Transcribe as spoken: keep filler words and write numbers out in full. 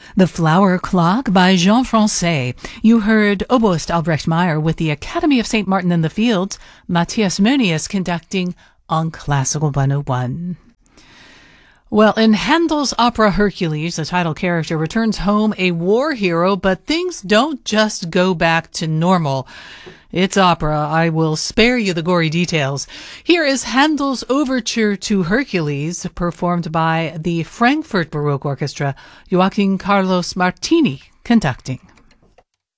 The Flower Clock by Jean Francais. You heard oboist Albrecht Meyer with the Academy of Saint Martin in the Fields, Matthias Moenius conducting on Classical one oh one. Well, in Handel's opera Hercules, the title character returns home a war hero, but things don't just go back to normal. It's opera. I will spare you the gory details. Here is Handel's Overture to Hercules, performed by the Frankfurt Baroque Orchestra, Joaquin Carlos Martini conducting.